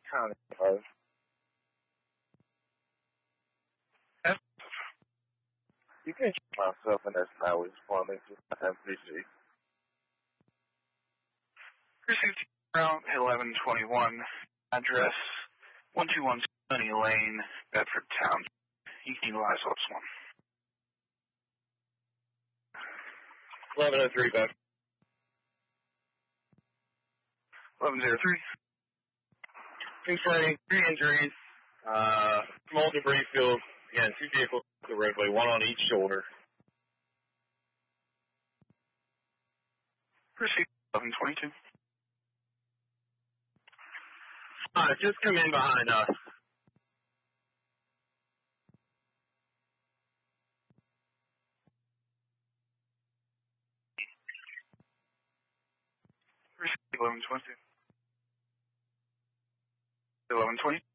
County 5. You can check myself and that's not responding to MPG. Received around 1121, address 121 Sunny Lane, Bedford Town. You can utilize Ops 1. 1103 back. 1103. Confirming 3 injuries, small debris field. Again, 2 vehicles on the roadway, 1 on each shoulder. Received 1122. Just come in behind us. Received 1122. 1120.